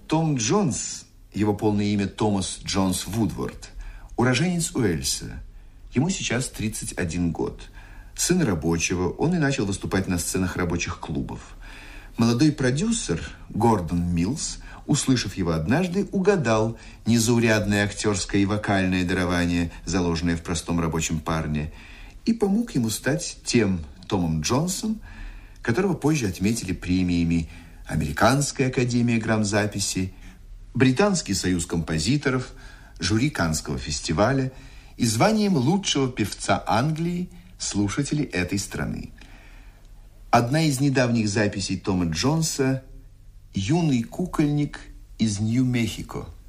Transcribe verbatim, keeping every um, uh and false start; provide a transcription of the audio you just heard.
Том Джонс, его полное имя Томас Джонс Вудворд, уроженец Уэльса. Ему сейчас тридцать один год. Сын рабочего, он и начал выступать на сценах рабочих клубов. Молодой продюсер Гордон Миллс, услышав его однажды, угадал незаурядное актерское и вокальное дарование, заложенное в простом рабочем парне, и помог ему стать тем Томом Джонсом, которого позже отметили премиями Американская академия грамзаписи, Британский союз композиторов, жюри Каннского фестиваля и званием лучшего певца Англии слушателей этой страны. Одна из недавних записей Тома Джонса «Юный кукольник из Нью-Мехико».